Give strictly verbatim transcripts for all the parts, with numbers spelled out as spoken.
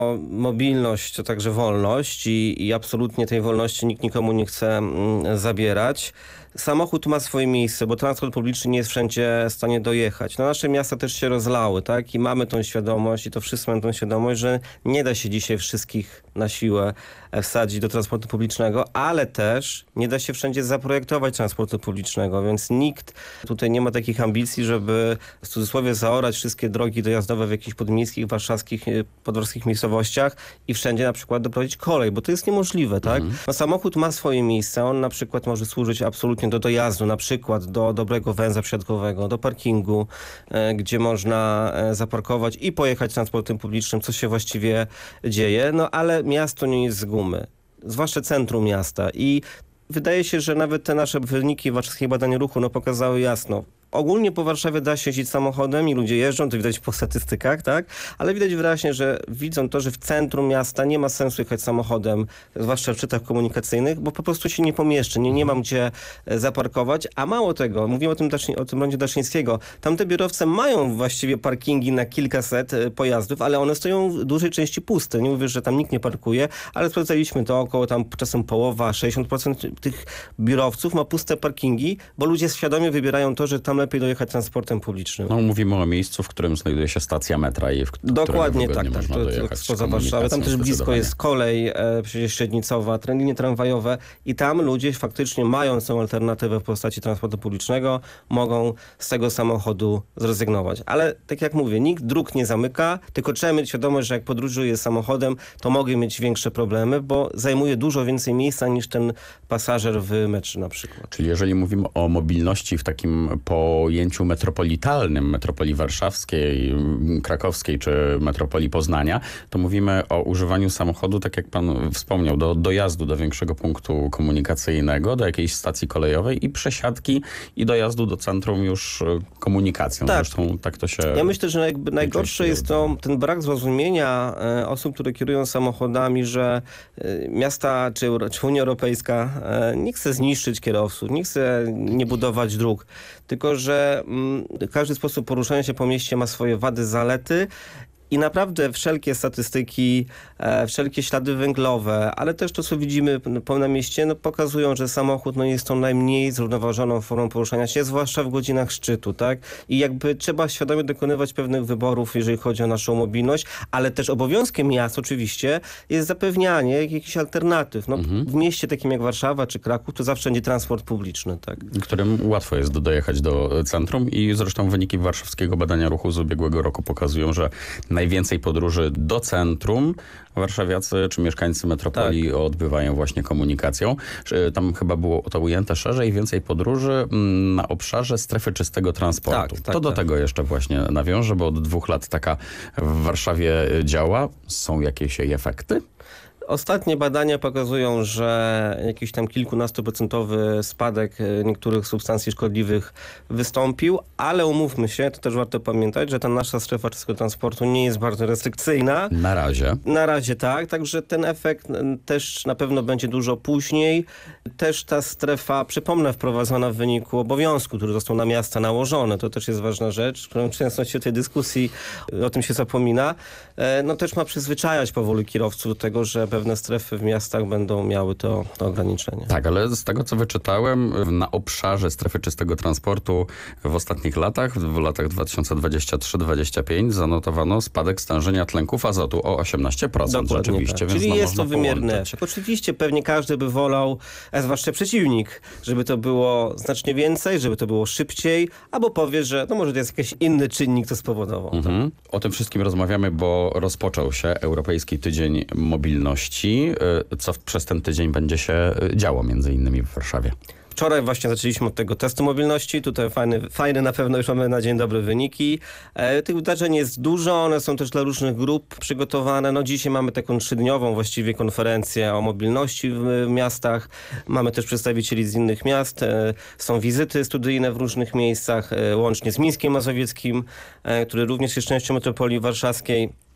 o mobilność, to także wolność i, i absolutnie tej wolności nikt nikomu nie chce mm, zabierać. Samochód ma swoje miejsce, bo transport publiczny nie jest wszędzie w stanie dojechać. No, nasze miasta też się rozlały, tak? I mamy tą świadomość i to wszyscy mają tą świadomość, że nie da się dzisiaj wszystkich na siłę wsadzić do transportu publicznego, ale też nie da się wszędzie zaprojektować transportu publicznego, więc nikt tutaj nie ma takich ambicji, żeby w cudzysłowie zaorać wszystkie drogi dojazdowe w jakichś podmiejskich, warszawskich, podwórskich miejscowościach i wszędzie na przykład doprowadzić kolej, bo to jest niemożliwe, tak? Mhm. No, samochód ma swoje miejsce, on na przykład może służyć absolutnie do dojazdu, na przykład do dobrego węzła przesiadkowego, do parkingu, e, gdzie można e, zaparkować i pojechać transportem publicznym, co się właściwie dzieje, no ale miasto nie jest z gumy, zwłaszcza centrum miasta i wydaje się, że nawet te nasze wyniki warszawskich badań ruchu no, pokazały jasno. Ogólnie po Warszawie da się jeździć samochodem i ludzie jeżdżą, to widać po statystykach, tak? Ale widać wyraźnie, że widzą to, że w centrum miasta nie ma sensu jechać samochodem, zwłaszcza w szczytach komunikacyjnych, bo po prostu się nie pomieszczę, nie, nie mam gdzie zaparkować. A mało tego, mówiłem o tym, o tym rondzie Daszyńskiego, tamte biurowce mają właściwie parkingi na kilkaset pojazdów, ale one stoją w dużej części puste. Nie mówię, że tam nikt nie parkuje, ale sprawdzaliśmy to, około tam czasem połowa, sześćdziesiąt procent tych biurowców ma puste parkingi, bo ludzie świadomie wybierają to, że tam lepiej dojechać transportem publicznym. No, mówimy o miejscu, w którym znajduje się stacja metra i w którym dokładnie tak, tak. można To, dojechać spoza Warszawy. Tam też blisko jest kolej, e, przecież średnicowa, linie tramwajowe i tam ludzie faktycznie mając tą alternatywę w postaci transportu publicznego, mogą z tego samochodu zrezygnować. Ale tak jak mówię, nikt dróg nie zamyka, tylko trzeba mieć świadomość, że jak podróżuję samochodem, to mogę mieć większe problemy, bo zajmuje dużo więcej miejsca niż ten pasażer w metrze na przykład. Czyli jeżeli mówimy o mobilności w takim pojęciu metropolitalnym, metropolii warszawskiej, krakowskiej czy metropolii Poznania, to mówimy o używaniu samochodu, tak jak pan wspomniał, do dojazdu do większego punktu komunikacyjnego, do jakiejś stacji kolejowej i przesiadki i dojazdu do centrum już komunikacją. Tak. Zresztą tak to się... Ja myślę, że jakby najgorsze jest to ten brak zrozumienia e, osób, które kierują samochodami, że e, miasta czy, czy Unia Europejska e, nie chce zniszczyć kierowców, nie chce nie budować dróg, tylko że mm, każdy sposób poruszania się po mieście ma swoje wady, zalety. I naprawdę wszelkie statystyki, e, wszelkie ślady węglowe, ale też to, co widzimy na mieście, no, pokazują, że samochód no, jest tą najmniej zrównoważoną formą poruszania się, zwłaszcza w godzinach szczytu, tak? I jakby trzeba świadomie dokonywać pewnych wyborów, jeżeli chodzi o naszą mobilność, ale też obowiązkiem miast oczywiście jest zapewnianie jakichś alternatyw. No, mhm. W mieście takim jak Warszawa czy Kraków to zawsze będzie transport publiczny, tak? Którym łatwo jest dojechać do centrum i zresztą wyniki warszawskiego badania ruchu z ubiegłego roku pokazują, że najwięcej podróży do centrum warszawiacy czy mieszkańcy metropolii tak. odbywają właśnie komunikacją. Tam chyba było to ujęte szerzej, więcej podróży na obszarze strefy czystego transportu. Tak, tak, to do tak. tego jeszcze właśnie nawiążę, bo od dwóch lat taka w Warszawie działa. Są jakieś jej efekty? Ostatnie badania pokazują, że jakiś tam kilkunastoprocentowy spadek niektórych substancji szkodliwych wystąpił, ale umówmy się, to też warto pamiętać, że ta nasza strefa czystego transportu nie jest bardzo restrykcyjna. Na razie. Na razie tak, także ten efekt też na pewno będzie dużo później. Też ta strefa, przypomnę, wprowadzona w wyniku obowiązku, który został na miasta nałożony. To też jest ważna rzecz, którą często się w tej dyskusji o tym się zapomina. No też ma przyzwyczajać powoli kierowców do tego, że pewne strefy w miastach będą miały to, to ograniczenie. Tak, ale z tego co wyczytałem, na obszarze strefy czystego transportu w ostatnich latach, w latach dwa tysiące dwudziestym trzecim do dwudziestego piątego zanotowano spadek stężenia tlenków azotu o osiemnaście procent. Dokładnie rzeczywiście. Tak. Więc Czyli no, jest to wymierny połączyć. efekt. Oczywiście pewnie każdy by wolał, a zwłaszcza przeciwnik, żeby to było znacznie więcej, żeby to było szybciej, albo powie, że no może to jest jakiś inny czynnik, co spowodował. Mhm. O tym wszystkim rozmawiamy, bo rozpoczął się Europejski Tydzień Mobilności. Co przez ten tydzień będzie się działo między innymi w Warszawie? Wczoraj właśnie zaczęliśmy od tego testu mobilności. Tutaj fajny, fajny na pewno już mamy na dzień dobry wyniki. E, tych wydarzeń jest dużo, one są też dla różnych grup przygotowane. No dzisiaj mamy taką trzydniową właściwie konferencję o mobilności w, w miastach. Mamy też przedstawicieli z innych miast. E, są wizyty studyjne w różnych miejscach, e, łącznie z Mińskiem Mazowieckim, e, który również jest częścią metropolii warszawskiej.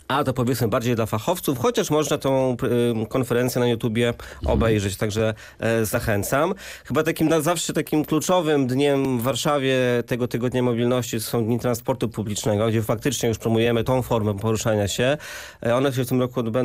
a to powiedzmy bardziej dla fachowców, chociaż można tą y, konferencję na YouTubie obejrzeć, także e, zachęcam. Chyba takim na zawsze takim kluczowym dniem w Warszawie tego tygodnia mobilności są dni transportu publicznego, gdzie faktycznie już promujemy tą formę poruszania się. E, one się w tym roku odbędą